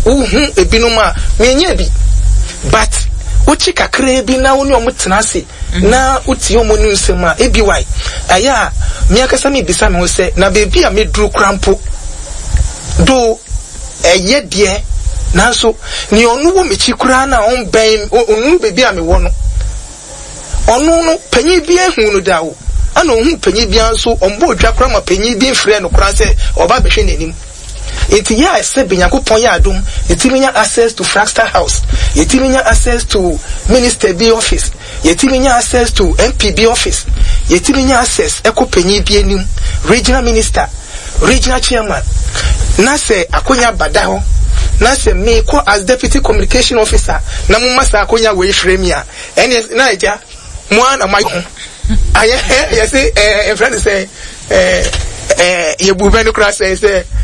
ebinum a menye bi but uchi kakra bi na woni omutena ase na uti omonu nsem a ebi wai aya me akasa me bisa me ho se na bebi a meduru krampo do eye de nanso ni onu wo mechi kura na on ben onu bebi a me wo no onu no panyi bi ehun no dawo ana ohun panyi bi anso ombo odwa kura ma panyi bi frɛ no kura se oba behwe nanim enti ya ese benyakopon ya adom yetiminya access to Fraxter House, yetiminya access to Minister B office, yetiminya access to MPB office, yetiminya access ekopanyi bi anim, regional minister, regional chairman. Na se akonya badaho, na se me ko as deputy communication officer na mo masa akonya we frame ya ene na eja mo ana my aye you say a friend say ye buve no kra say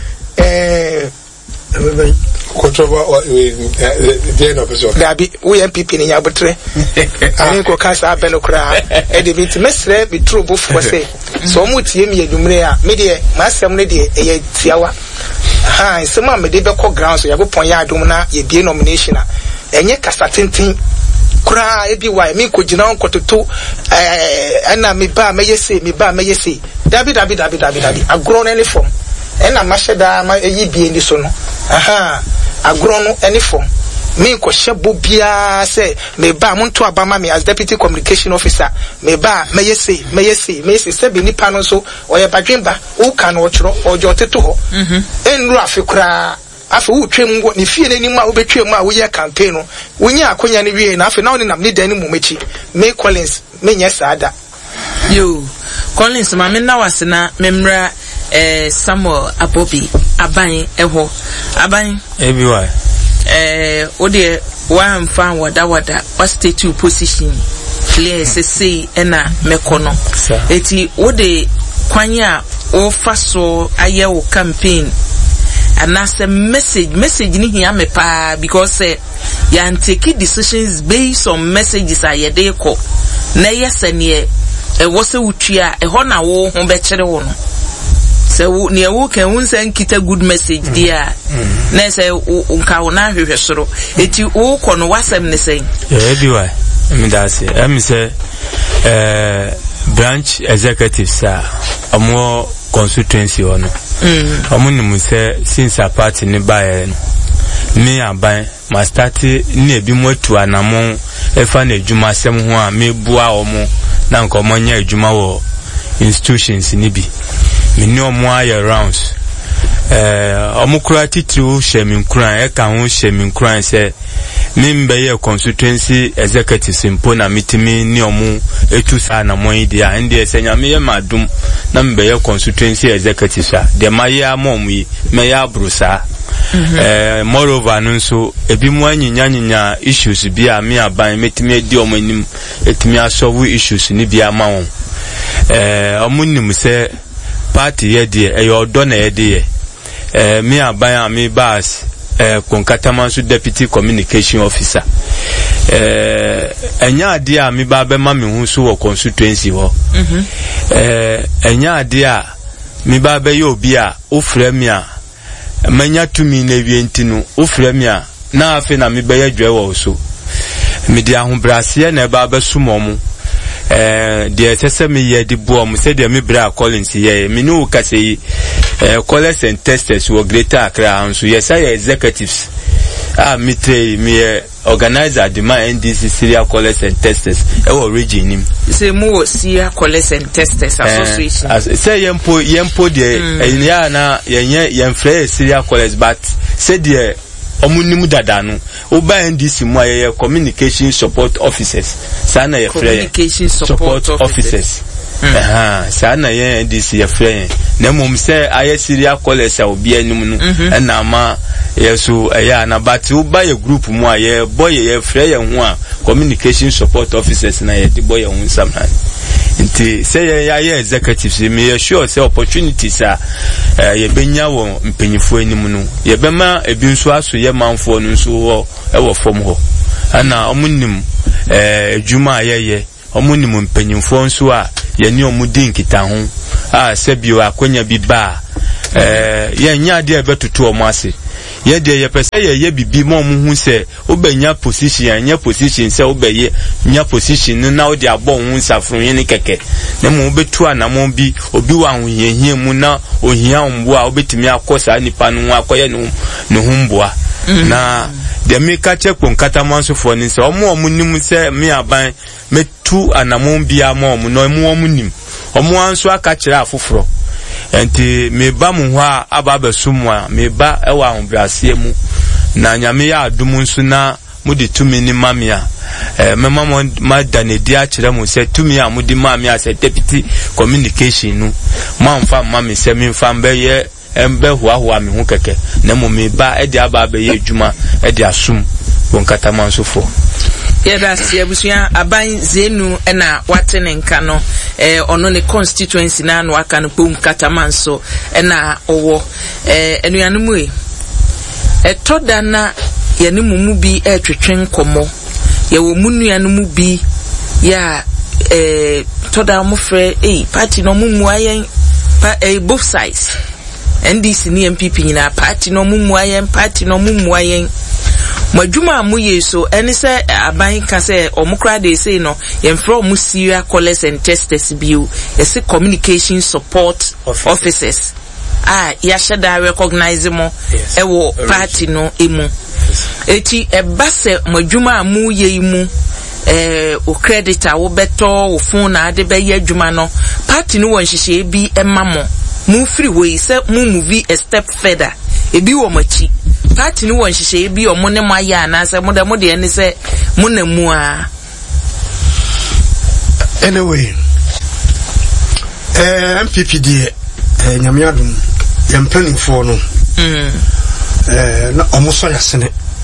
control the end of the show. There be we MPP in Yabutre. I think we can't have no cry. And the bit mesre be true both for say. So much yemi edumrea media masam ne de tiawa. Ha, some me de be call ground so you go pon ya adum na ye be nomination a. Enye kasa tintin kura ebi why me ko gina nkototo na me ba me yesi dabi agro na any form ena masheda ma eyi bie ni so no aha agro no any form me ko shebo bia say me ba monto abama me as deputy communication officer me ba me yesi se be nipa no so oye badwemba wo ka no ochro ojo teto ho enru afekura afi wo twem ni fie n'anim a wo betwem a wo ye campaign no wonya akonya ne wie na afi na wo nam leader ni mumechi me Collins me nya saada yo Collins ma me na wasena memra Samuel Abobi aban eho aban ebiwa ode one fan wada what state position clear say na mekono eti ode kwanya o faso aye wo campaign and as a message ni here me pa because ya take decisions based on messages aye dey ko na yes ne wo se wutua ho na wo ho be kire wo no so ne wo kan won san kita good message dia na say unka wo na hwehwe soro eti wo ko no wasem ne say everywhere me da say am say branch executives amo constituency ono amo ni say since a party ne bae me aban ma start ni ebi motu anamon efa na adwuma sem ho a me bua omo na nkomo nya adwuma wo institutions ni bi me ni omo aye rounds omo kura titru shemin kura e ka ho shemin kura se me mbeye constituency executives impo na mitimi ni omo etu sa na mo idea ende esenya me ye madum na mbeye constituency executives a de maye amom yi me ya brusa moreover nso ebi mu anyinya issues bi a me aban metimi edi omo nim etimi asolve issues ni bi ama won omunim se party ye de eyodo na ye de me aban a me bas konkatamanso deputy communication officer enya ade a me ba be ma me hu so wo constituency ho enya ade a me ba be ye obi a ofre me a manya tumi na wienti no ofre me a na afi na me be ye dwe wo so me dia ho brase na ba be sumomu de sese me ye di boom se de me bra Collins ye me no ka sei college and testers wo Greater Accra and so yes I executives mitre me organizer the NDC Syria college and testers e wo region nim say mo Syria college and testers association say yempo de ya na yenfre Syria college but say de omunimu dada no oba NDC mu aye communication support officers sana ye communication support officers sana ye NDC ye frɛ na mum say aye Syria college a obi anim no na ma yeso ya na but oba ye group mu aye boy ye frɛ ye ho a communication support officers na ye de boy ye ho samhan nti say ye executives me sure say opportunities ye benya wo mpanyifo anim no ye bema ebi nso aso ye manfo no nso wo e wo fom ho ana omunim adwuma ye omunim mpanyifo nso a ye ni omudi nkita ho sebio akonya bi ba ye nya de betutu omo ase ye de ye pese ye bibi mo mu hu se obenya position anya position se obeye nya position no na odi abo hu nsafro yin keke na mo betu anamo bi obi wa ahohia mu na ohia ombo a obetimi akosa nipa no akoye no hu mboa na de me ka chekpo nkatamanso fo ni se omo nim se me aban metu anamo bi ama omo no omo nim omo anso aka kire afoforo enti me ba mu ho a aba besumu a me ba ewa ahombiase mu na nyame ya adum nso na mudi tumi ni mamia mema mo madanedi a kire mu se tumi a mudi mamia se deputy communication nu mamfa mami se mi mfa mbeye embe huahua mi hu keke na mo me ba e de aba be ye adwuma e de asum won katamanso fo Yes, Yabusia Aban Zenu ena watene nka no ono ne constituency na no aka no pom katamanso ena owo enuanumu etoda na yene mumu bi etwetwen komo ye wo munuanumu bi ya toda mo frɛ party no mumu ayen both sides NDC ni MPP nyina party no mumu ayen Majuma amuye so eni se aban ka se omukra de say no yemfra omu serial callers and testers bio yesi communication support officers ya shada recognize mo ewo party no emu eti ebase majuma amuye imu o creditor wo beto wo phone na ade be ye adwuma no party no won hihye bi emamo mu free way se mu move a step further ebi wo machi party ni won hihye bi o mo ne mo aya na se mo de ene se mo na mu a anyway MPP de nyame adum yam planning for no na omoso yasene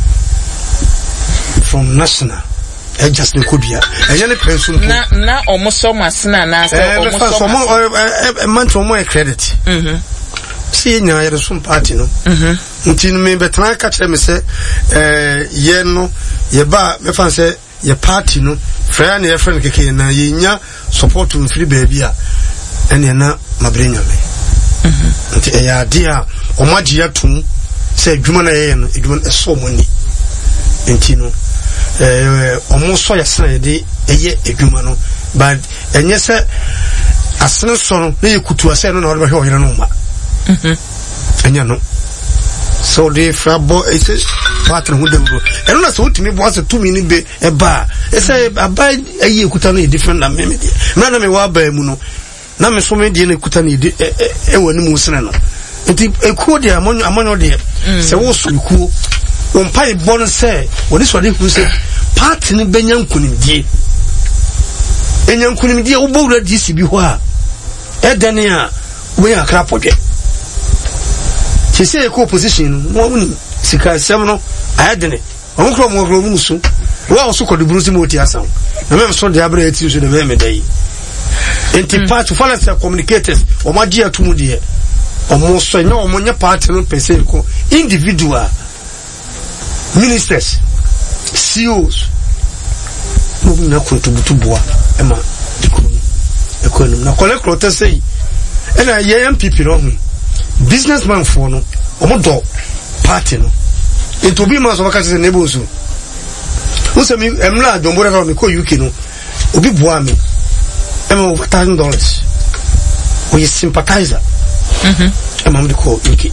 from national just the kubia yene pension na omoso masena na se omoso man to mo credit see nya yere some party no nti no me betana ka kire me se ye no ye ba me fan se ye party no fra na ye friend keke na ye nya support to free baby a ene na mabrenya me nti e ya dia o maji atum se adwuma na ye no adwuma eso mo ni nti no omo so yesena ye de eye adwuma no but enye se asene so no na ye kutu ase no na wo be hwe oyere no ma enya no so the frabo is partner who dem go eno na so utimi bo ase tumi ni be eba ese aba ayi ekuta no different na me de na me wa ba mu no na me so me de na ekuta no e wani mu sene no nti ekuo de amonyo de se wo so ekuo on pai bon se woni so de ku se party ni benya nkunimdie enya nkunimdie wo bowura DC bi ho a edane a we akra podwe she say ko position mo woni sika sem no ayedene omukro mo musu wa oso ko de brusi mo ti asan na me so de abra eti so de me dai enti part follow communicators o ma dia tumu de o mo so nya o mo nya part no person ko individual ministers CEOs mo na contribute boa e ma economy na collect say ena ye MPP no businessman for no omodo party no into be man so waka say nebo so who me emla dombora ka me ko UK no obi boa me em over $1,000 we sympathizer em am de ko UK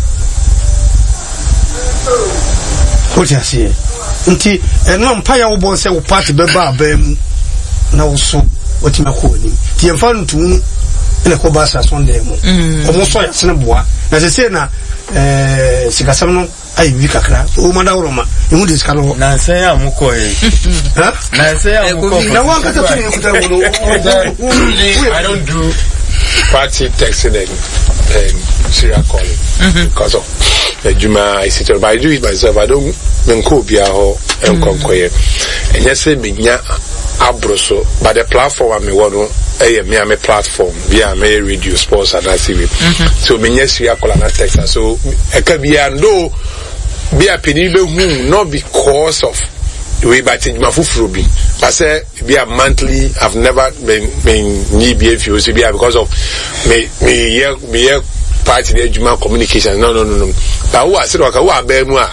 what you say nti eno mpaya wo bon say wo party be ba mu na wo so what you ko ni ti emfa ntu ina ko ba sa Sunday mo omo so ya sene boa na se se na sikasam no ayi wi kakra o manda woroma emu de skalo na se ya muko ha na se ya muko na wa kata tuni kuta wono I don't do party texting and serial calling because of Juma I sit but I do it myself. I don't menko bia ho enkonkoye enye se menya abroso but the platform I'm one me platform via me radio sports and TV so menya serial call and text so e ka bia ndo bia pedi be hu not because of we but my fufuro bi but say bia monthly I've never been ni bia if you see bia because of me party the Juma communication no but who I said who are be mu a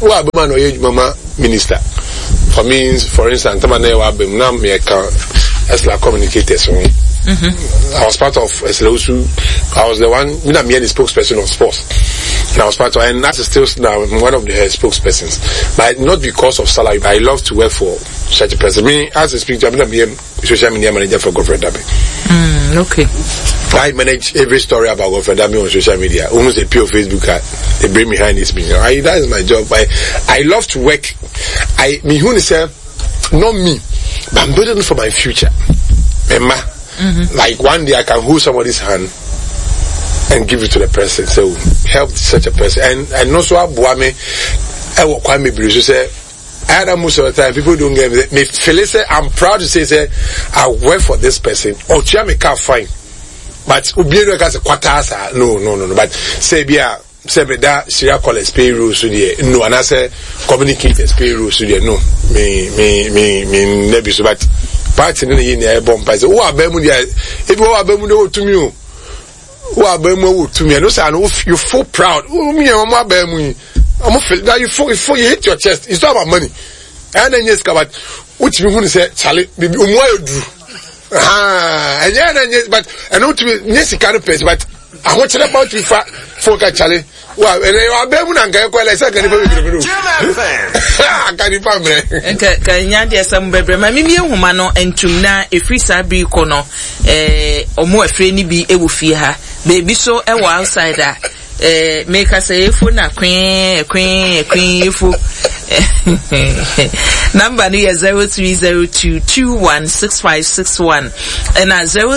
who are man or mama minister. For me, for instance, now me as la communicators. I was part of SLOSU. I was the one, me and the spokesperson of sports. And I was part of, and that is still now one of the spokespersons. But not because of salary, but I love to work for such a person. Me, as a speaker, I'm a social media manager for Godfred Dabe. Okay. I manage every story about Godfred Dabe on social media. Almost a pure Facebook ad. They bring me behind this meeting. That is my job. I love to work. Me who say, not me, but I'm building it for my future. Emma. Like one day I can hold somebody's hand and give it to the person. So help such a person. And also Abuame, I will quite maybe say, I had most of the time people don't get me. Felice, I'm proud to say, I work for this person. Or Chiame can't find. But Ubiero has a quarters. No. But say that Syria College pay rules to the no, and I say communicators pay rules to the no. Me never so but. Party in the bomb. I say, "Oh, Abemu, if you are Abemu to me, oh, Abemu to me." I know, say, you feel proud. Oh, me, I'm Abemu. I'm feel that you hit your chest. It's not about money. And then yes, but what you want to say, Charlie, maybe what you do. And yes, but I know to me, yes, you can't pay, but I want to about you for Charlie. Well, and I Abemu and I quite like second. Kanya some bebre mamimi homa no entum na efri sabi ko no omo afre ni bi ewufie ha baby so e wa outsider make us say phone na queen ifo number ni 0302216561 and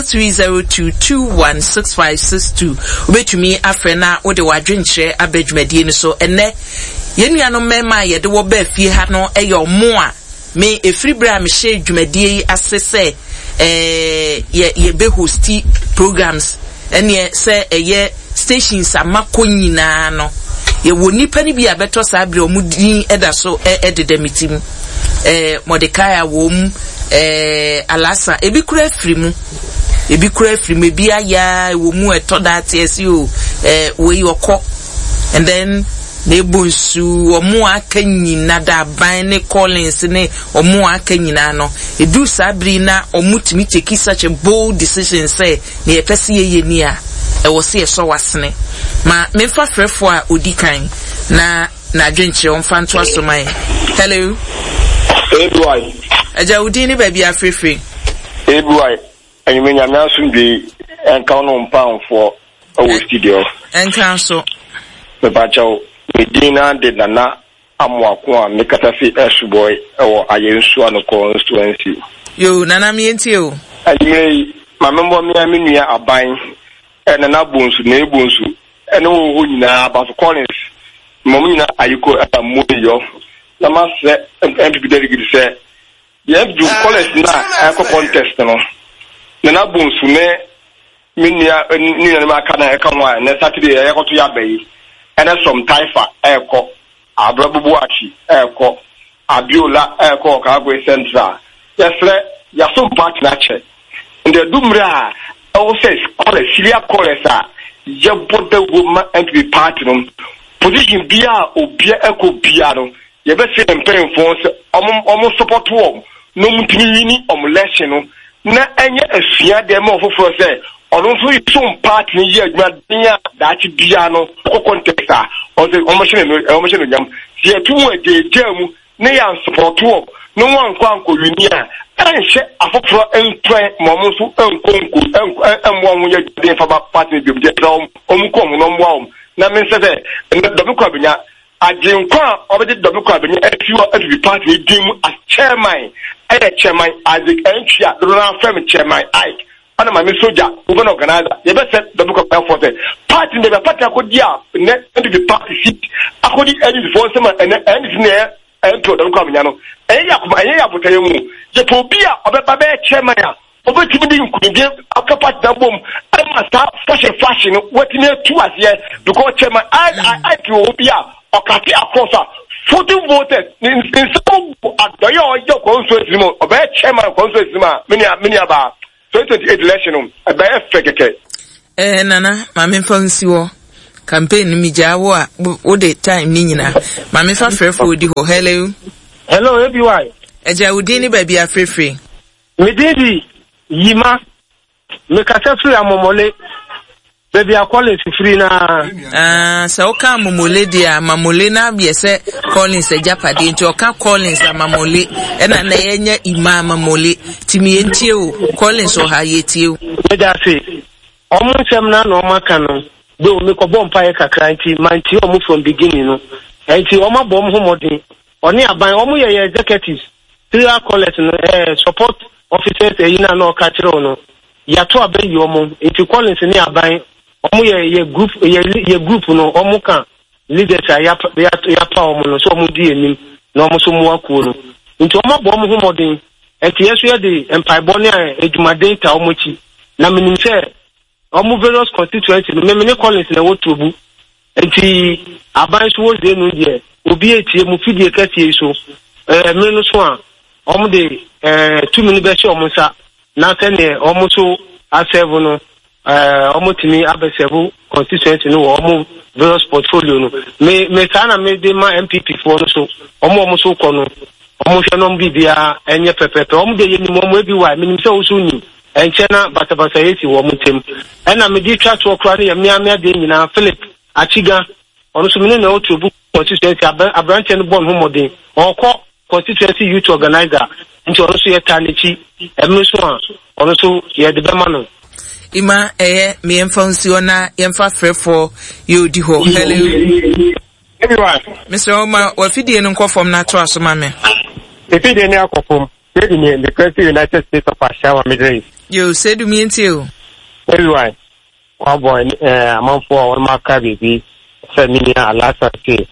0302216562 obetumi afre na wo de wadwenkyere abadwumadie ni so enne yenu no mema ye de wo ba fie ha no eyo mo a me efri bra me share dwumadie asese ye be hosti programs ene se ye stations amako nyina no ye woni pani bi abeto sa bre omudin eda so ededamitim Mordecai wom alasa ebi kura afrimu ebi aya wo mu eto that yes you we yoko and then nebunsu omo aka nyina da ban ne Collins ne omo aka nyina no edu sabri na omutimi take such a bold decision say ne yepese ye ni a e wo se so wasene ma me fa frefo a odikan na adwenche on fa nto asoman. Hello hey boy aja udini ba bia frefre hey boy anyumenya me asundwe enka no mpan for our studio enka so me bacho Medina de Nana Amwakwa Mikatafi Eshuboy or Ayensu and constituency. You Nana Mientio. And may my member me are buying and an abunsu, nebunsu, and who about Collins. Momina Ayuko at a movie. Lama said, and to delegate said, you have to Collins now, Echo contest. Nana bunsu, Minia, Makana, Ekama, and Saturday, I got to Yabe. And that's from Taifa, Eko, Abrabuachi, Eko, Abiola, Eko, Kagwe Central. Yes, you're so partner. And the Dumra also call a Syria Colesa, you put the woman and be partner. Position Bia or Bia Echo Piano, you better say and paying for almost support warm, no mutini or molestion, na any a fear demo for say. Also, you some partner here, that piano, context, or the omission, here two a day, Germ, Nayan support work, no one quanko unia, and share a for and try Mamusu and Conco and one year day for partner, Omcom, no one. Namin said, and the double cabinet, I didn't call over the double cabinet, if you are every party, dim as chairman, and a chairman, Isaac, and Chia, the round family chairman, Ike. Ana mami soja ugo organizer ye be set the book of effort party never party akodia net and the party seat akodi any for some and near and to the coming no eya botaye mu je to bia obeba be chairman a obetimi di nkunje akapa da bom am start fashion wetime two as here because chairman I to bia okati across 40 voters in some adoyo your constituency mo obe chairman constituency ma mini aba 2028 election by fekeke nana mame fansi wo campaign mi jawo a wo de time ni nyina ma me fa frefo odi ho. Hello ABY eja udi ni ba bia frefre me dedi yima me kasa free amomole baby Collins free na so ka momole dia mamole na bia se Collins ejapade nti oka Collins amamole na yenye ima mamole timi entie o Collins o ha yetie o me da se omunsem na no maka no do me ko bom pae kakra nti manti omu from beginning no nti oma bom homodin oni aban omu ye executives serial Collins no support officers eyina na okachiro no yato abayi omu nti Collins ni aban omu ye group no omu kan leaders ya pa omu no so omu di enim na omu so mu akuo no nti omu bo omu homodin nti yeso ye de empire ne edumaden ta omu chi na minim se omu various constituencies no me Collins na wotubu nti aban so wo ze no die obi etie mu fidie katie so me no so a omu de 2 minutes be se omu sa na se ne omu so asevu no omotimi abesevu constituency no omo various portfolio no me kana me de ma MPP for so omo so kono omo hwe no bibia enye pepepe omo de yeni omo ebi wa minim se oso ni enche na batabata yeti wo mutem ena me di twa to okra ne yamia de nyina Philip Achiga ono so mene na otubu constituency abranche no bon homodin okọ constituency youth organizer nti ono so yeta nechi emi so a ono so ye de bema no ima me emfansi ona yemfa frefo yodi ho. Hello everyone Mr. Oma wa fidie no nkofom na to asoma me the fidie ne akofom dedi ne the President United States of Ashawa Middle East yo sedu mi enti o everyone wa boy amanfo on maka bibi se mi ya alasa ke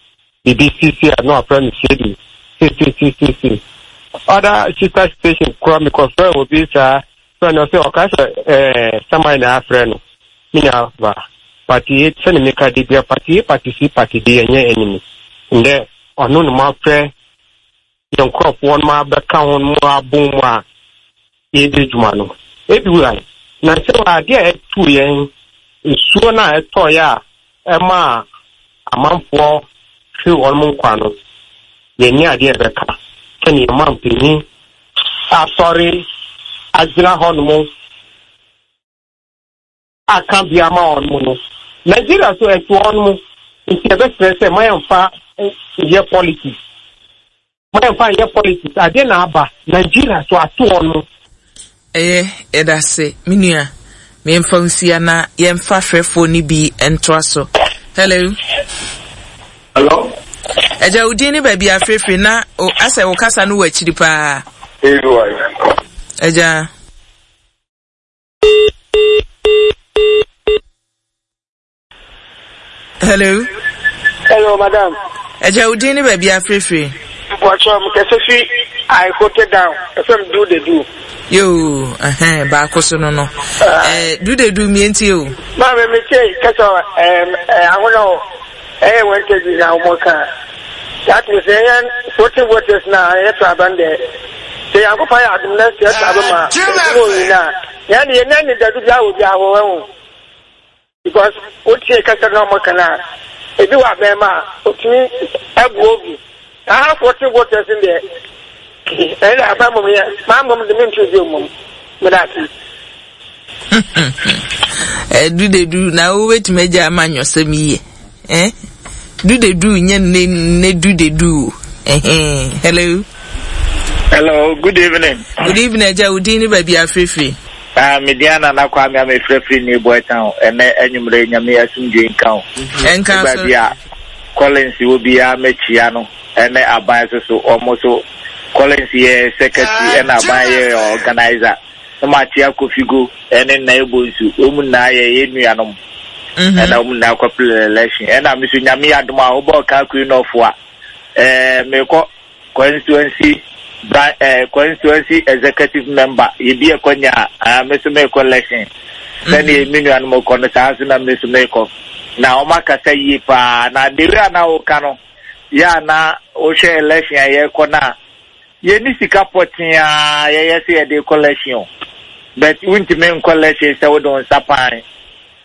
BBC no apprend shedi CCCC other sister station kwa mi confirm will be sir so no say okasa somewhere na afrino minya ba party sene me ka de party participate de enye enimi nde onu no ma pre yon crop one ma be ka won mo abun wa e de juma no everywhere na se wa de tu yen so na eto ya e ma amanfo fi won mo kwa no ye ni ade be ka tani ma mpini sorry azira hono akambia ma ono Nigeria so eto ono nti ebe stress my amfa ye politics ade na aba Nigeria so ato ono edase minua me emfa nsia na yemfa frefo ni bi entoaso. Hello eja udini ba bia frefre na asa wo kasa no wachiri pa eja Hello madam eja udini ba bia frefre watch am kesefi I quoted down FM do the do yo ba ko so no do the do mi enti o ma me say kasa ahono went to na umoka that is voting voters na abande say I go fire administration abama na yani da do jawo jawo because what say kasa na umoka na ebi wa be ma otimi agwobi I have 40 voters in there. And I found me, my mom, the mental mom. Do they do now? Wait, Major Man, you say me, Do they do? Ne do they do? Hello, good evening. Good evening, Jawdini, baby, I'm free. Mediana na kwa me am free ni boy town and enyumre nyame asumje nkan. Enkan so Collins will be a mechiano. And abai so almost Collins ye secretary and abai organizer matia kofigo and neighbors na ye nuanom and na couple election and I'm misu nyame adoma obo ka queen of wa me ko constituency executive member ye bi ekonya misu me collection then ye nuanom ko no sanso na misu me ko na o makasa yi pa na dewe na o kano ya na o share election ye kona ye ni sika potia ye se de collection but winti men collection se we don sapan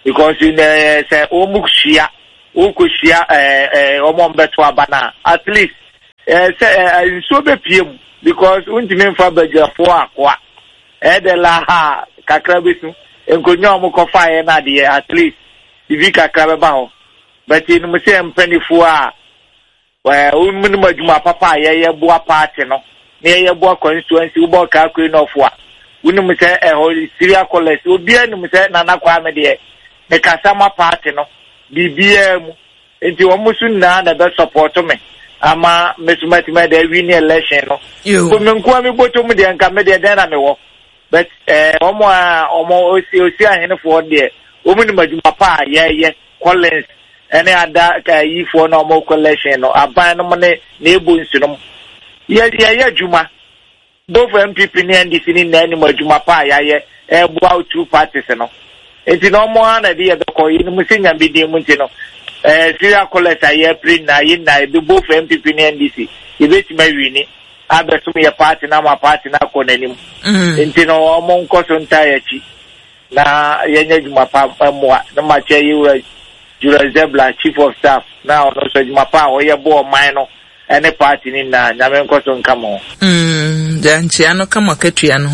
because in say omushia ukushia omombeto abana at least say so be piem because untimi mfa bagafo akwa de la ha kakra besu enkonyo omukofa ye na de at least ivi kakra be ba ho but in mu say mpanifo a unmu madwuma papa ye boa party no ne ye boa constituency ubo ka akwe no fo a unmu say Syria college obi anu say nana kwa me de me kasama party no bibia mu enti omusu na be support me ama mesumati me de win election no ko me nko me boto mu de nka me de na me wo but omo osi ahenfo de omunu madwuma pa ye Collins ene ada ka yifo na omo collection no aban no ne ebu nsunom ye juma both MPP ne NDC ni na ni madwuma pa ye ebu out two parties no enti no mo ana de ye ko yi no musinya bi de mu nti no Syria collect aye print na yi na be both MPP ne NDC e beti ma wini abesum ye party na ma party na ko nanim enti no omo nkoso ntaye chi na yenye juma pa mo na ma che yi Jura Zebla, Chief of Staff, now no so Jumapa, or your boy minor, any party in Namen Cotton come on. Janchiano come on, Catriano.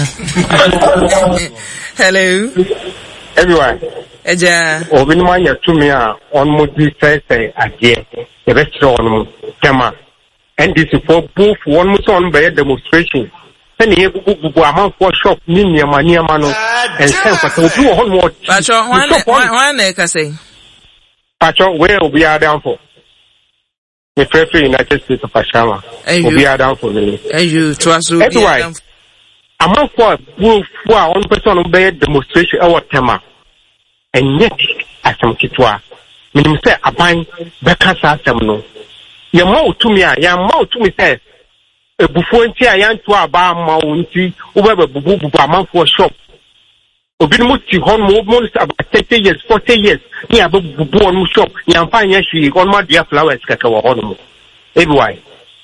Hello, everyone. Eja, Obinmania to me on Moody Thursday again, the restaurant, Tema, and this is for both one Muson by a demonstration. And here, Bubuama for shop, Ninia Mania Mano, and San Francisco, homework. One, I say. Pacho, where we are down for? The prefer United States of Ashama. We are down for the you trust you. Anyway, among for one person obey demonstration our tema. And yet, as some kitwa, when you say a bang, Becassa Semno. Your mouth to me, your mouth to me says, a buffon tea, I am to a bar mounty, over a bubu among for shop. Obimuti hon mo about 30 years, 40 years. Ni abu on shop. Ni amfanya shi on my dear flowers kakawa on. Everywhere.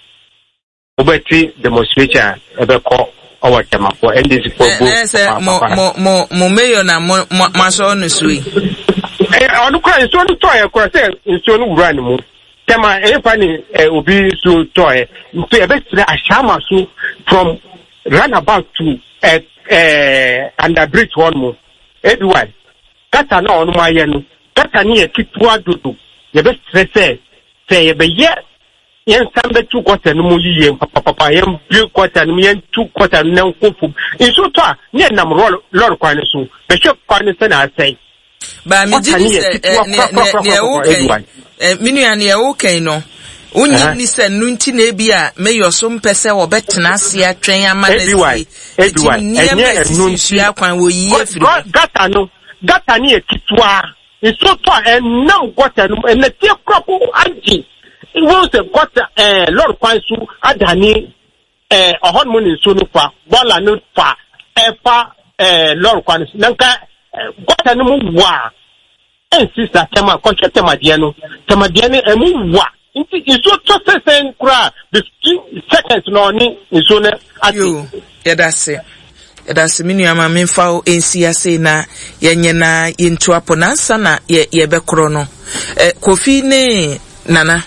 Obeti demonstration ebe ko our tema for NDC for both. Mo mayo na maso onu sui. Onu kwa so nu toy kwa say so nu wura ni mu. Tema pani obi so toy. So ebe sire ashama so from runabout to under bridge one more. Everywhere. Kata na onu mayenu. Kata ni ekitwa dodo. Yebe stress say yebe yen sambe 2 quarter no mu yiye papa yen 2 quarter no yen 2 quarter no nkofu. Inso to a ne nam lor kwan so. Be hwe kwan se na asai. Ba mi ji ne okay. Minu ne okay no. Unyi ni se nunti na ebi a meyo so mpese wo betena ase atwen amanasi enye nunti akwan wo yiye firi gata ni ekitwa iso to enam gota no enati crop anti wo se gota lord kwan su adani ohon mo ni so no fa bola no fa efa lord kwan nanka gota no mu wa sister tema contract tema dia no emu wa inti iso to sesen kura 15 seconds no ni iso ne ati yadase minu ama memfa o ensi ase na yenye na yentu apo na nsa na ye bekro no Kofi ne nana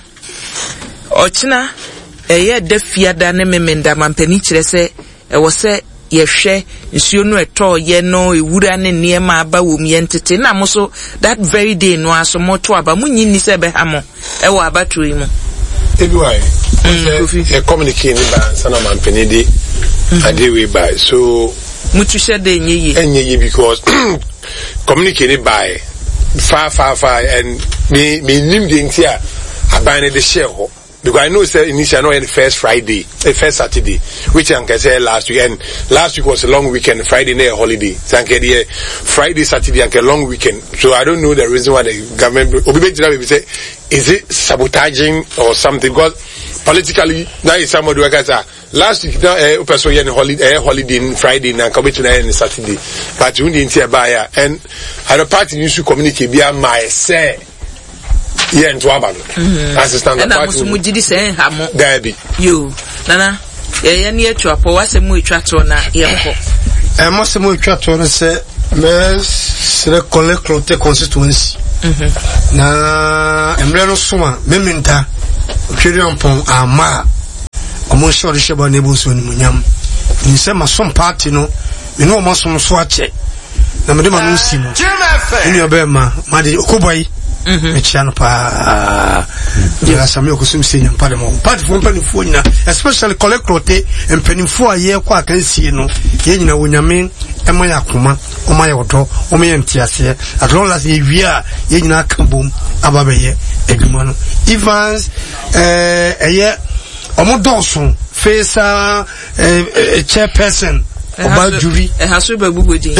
ochina ye defiada ne memenda mampani kire se wo se yehwe nsuo no eto ye no ewura ne niema aba wo mi entete na mo so that very day no aso moto aba munyi ni se be ha mo wo abato yi mo everywhere e communicate ni ba sana mampani de ade we by so mutu shede enye because communicate by far and me nim de ntia abane de share ho because I know say initially no the first Saturday which I can say last week, and last week was a long weekend, Friday night holiday so Friday Saturday and a long weekend, so I don't know the reason why the government obi say is it sabotaging or something, because politically now is somebody who can last week now person holiday Friday and come to na Saturday but we didn't buy and other party used to communicate via my say yeah into abano assistant and I'm mujidi say hamo dabi you nana ye ni etwa po wasemu etwa to na ye ko mosemu etwa to no say sere collect constituency na emre no so a mementa twere ampon ama omo shori sheba ne bo so ni munyam ni se masom party no me no mo so so ache na me de ma no si no ni obema ma de okoboy me chiano pa ya sami okusum senya pa de mo party for mpanifo nyina especially collect mpanifo aye kwa kansie no ye nyina wonyame ema ya kuma oma ya odo oma ya ntiase as long as ye wia ye nyina kambom ababeye edwuma no Evans eye omo doson face chairperson oba jury haso bagugodi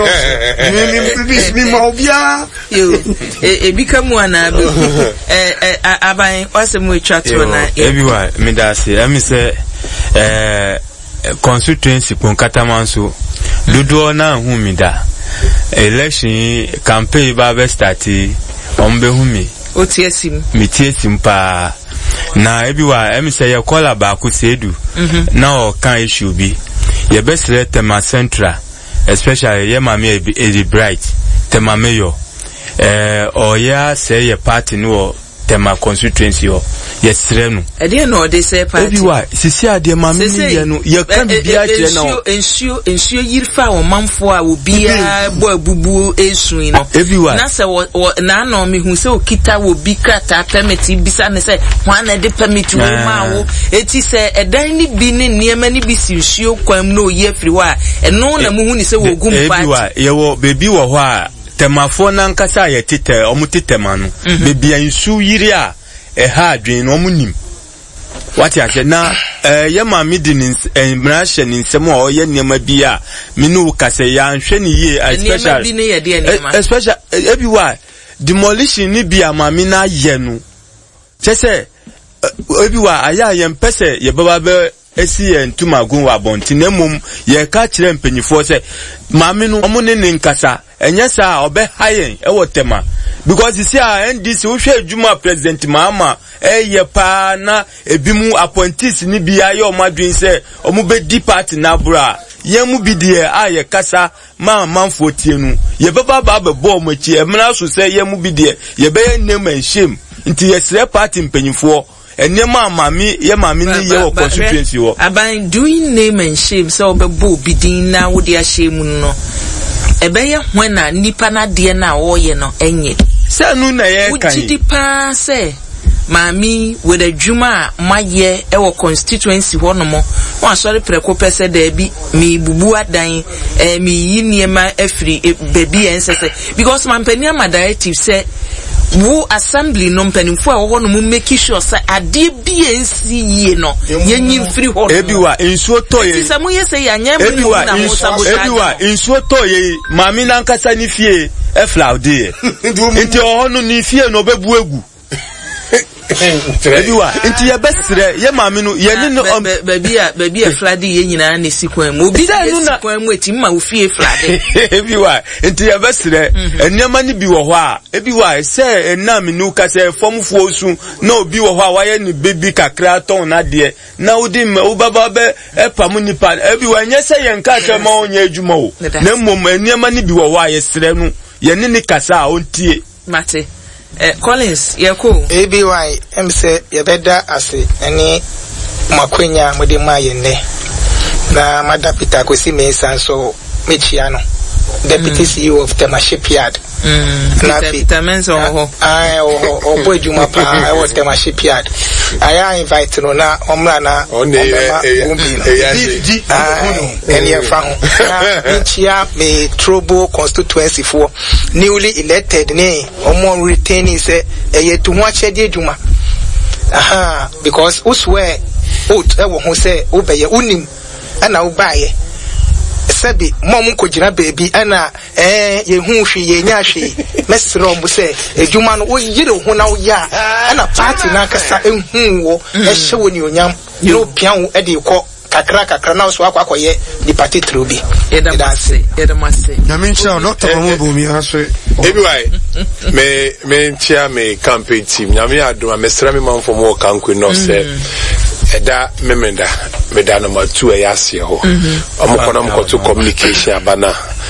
mi ma obia yo ebika mu ana be aban wasem we chatro na everywhere me da say am say constituency pon katamanso dodo na hu mi da election campaign ba be start on be hu mi otiesim mi tiesim pa na everywhere am say ya call ba ku sedu na o kan issue bi ye best let tema central especially ye mama e bright tema mayor or ya say ye party no tema constituency o yes renu e dey no dey say party everywhere sisi ade mama ye no ye kan bibia kire na ensure yirfa o manfo a obia bo abubu esun no everywhere na say na no me hu say okita wo bi krata permit bisa ne say wan na de permit wo ma wo eti say edan ni bi ne niema ni bi si nsuo kwam no ye free wa eno na mu hu ni say wo gum party everywhere ye wo bebi wo ho a temafo na nkasa ye tete omutitema no bebia nsu yiri a ha adwen no omunim wati ase na ye ma midin emrashe ni nsem o ye niema bi a minu kase ya nhwe ni ye especially everywhere demolition ni bi amami na ye no chese everywhere aya ye mpese ye baba be esi entumagun wa bonti na mum ye ka kire mpanyifo se maami no omo ne nkasa enye sa obe hayen e wotema because you see NDC wo hwe adwuma president Mahama ye pa na ebimu appointees ni bia ye omadwen se omo be di party na bra ye mu bi de aye kasa manfo tienu ye baba ba bo machi emna so se ye mu bi de ye be name and shame nti ye sre party mpanyifo enema mami ye mami ni ye wo constituency wo aban doing name and shame so obebo bidin na wo de shame no ebeye hwena nipa na de na wo ye no enye se nu na ye kan uchidi pa se mami with a juma maye e wo constituency ho no mo won asori preko pese da bi mi bubu adan mi yiniema afri baby ensese because mampani ama directive say wo assembly no mpanimfo a wo no make sure say ade biensi yie no yenyi free ho ebiwa nsuo to ye tisamu ye say anya mu na mo sabotage ebiwa nsuo to ye mami na nkasa ni fie e flaude nti o no ni fie no bebu egu ebiwa nti ye besre ye mami no ye ni no baby a fladi ye nyina na sikwan mu obi sikwan mu eti ma wo fie fladi ebiwa nti ye besre enema ni bi wo ho a ebiwa se enam ni uka se fomfo osu na obi wo ho a waye ni baby kakra ton na de na udi me wo baba be epam ni pa ebiwa nye se ye nka che ma onye adwuma o na mmom enema ni bi wo ho a ye sre no ye ni kasa a ontie mate Collins yeko ABY say yebeda ase ani makwenya mode maye ne na Madam Peter Kwesi Mensah so mechia no deputy CEO of Tema Shipyard na Peter Mensah obo ejuma pa e Tema Shipyard aya invite no na omra na eni fa ho mechia me Trobo constituency for newly elected ne omo retaining say eye to ho achede ejuma because uswe out e wo ho say obeye unim ana ubaye sabi mom ko gina baby ana ye hu hwe ye nya hwe mesro mbu se ejuma no wo yire ho na wo ya ana party na kasa ehun wo e hye woni onyam no pian e de ko kakra na so akwakoye di party trobi edamase nyamincha Dr. Mamubu mi aso anyway me chia me campaign team nyame adoma mesra me man from work kanku no se eda meda number 2 e yase ho omokono mkoto communication abana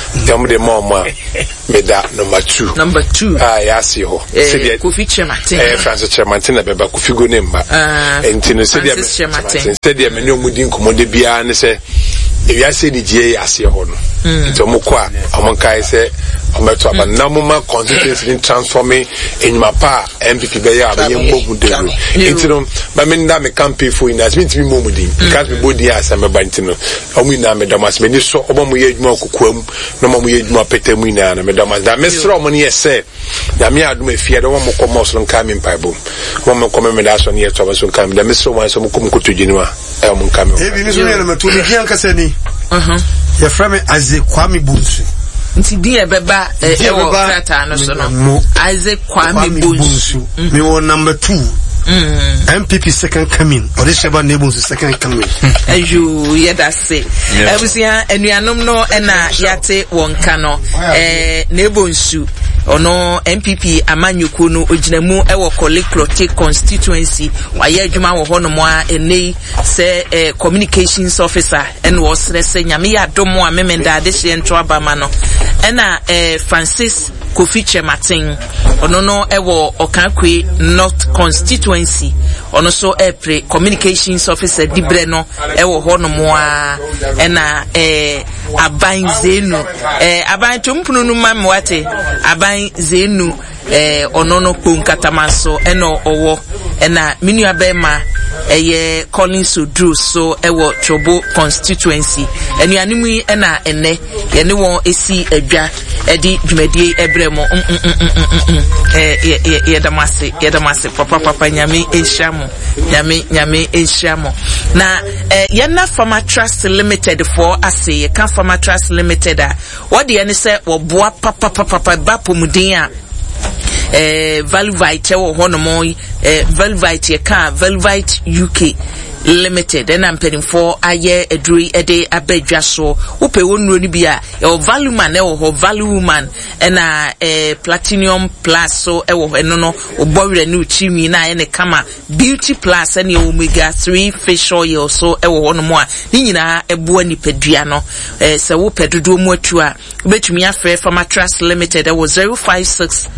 dem de mama me da number 2 yes ho say the Kofi Chematin Francis Chematin na beba Kofi go nemba enti no say the Chematin say the me no mudi nkomode bia ne say if you say the GA ase ho no enti omko a omonkai say ometo aba na moma constituency in transforming in my pa MPP be ya be mbogu de enti no ba me nda me campaign for in as me timi momudi because me body as me ba enti no omu na me damas me ni so omo ye adwuma kokoam no mo ye adwuma petemu ina na me damas da me sro mo ni ese da me aduma fie da mo komo so nka me mpaibom mo komo me da so ni eto ba so nka me da me sro mo so mo komo kotodwinima e mo nka me e bi ni so na me to mi gian kase ni ya frame Isaac Kwame Bonsu nti di ebeba ewo krata no so no Isaac Kwame Bonsu me won number 2 MPP second coming or this about neighbors second coming ayu yeda say ebusia enuanom no na yate wonka no Nebonsu ono MPP amanyuku no oginamu ewo Koliklote constituency waye adwuma wo hono mo a enei se communications officer en wo srese nyame ya domo a memenda ade hye nto abama no na Francis Kofi Chematin ono no ewo Okankwe North constituency ono so pre communications officer dibre no ewo hono mo a na Aban Zenu Aban tumpunu no mamwate Aban Zenu ono no ponkatamanso eno owo na minua bema eye Collins Odru so ewo Chobo constituency enuanemu na ene ye ne won esi adwa edi dwumadie ebremo ye damase papa nyame enhamo na ye na Farmer Trust Limited for ase ye kan Farmer Trust Limited a wode ye ne se wo boa papa bapomudin a Velvite wo hono mo Velvite ye ka Velvite UK Limited and I'm for aye edri ede abedwa so upe wonro ni bia e value man e wo value man na platinum plus so e wo eno no obowre ni uchimi na ene kama beauty plus and omega 3 fish oil so e wo hono mo a ni nyina ebo ani padua no se wo pedodo mu atu a betumi afre Farmer Trust Limited e wo 056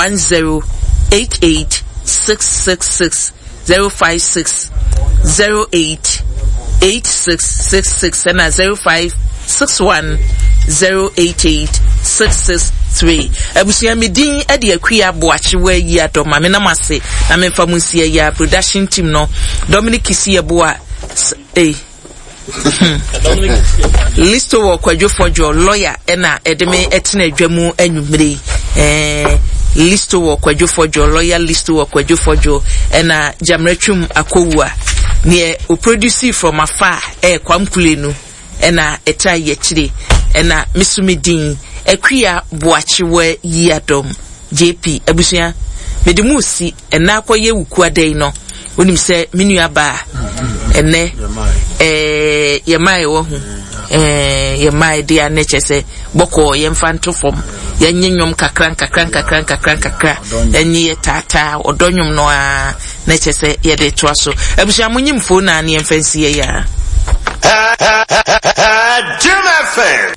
1088 666 056 08 8666 and 0561 088 663 abusia medin ade akua boache wa yi adoma me na mase na me fa munsia ya production team no Dominic Kisieboa listo wo kwadwofojo lawyer na edeme etena adwamu anwumre listo wo kwadwofojo lawyer listo wo kwadwofojo na Jamretwum Akowua ne o produce from afar kwamkule nu na eta ye kire na misumidin akua boache wa yi adom JP abusia medimusi na akoye wuku adai no onim se menua ba ene yemai wo hu yemai dia neche se boko yemfanto fom yennyom kakran enyi tata odonyum no a neche se yede toaso abusha munyimfo na ne yemfansie ya Jim FM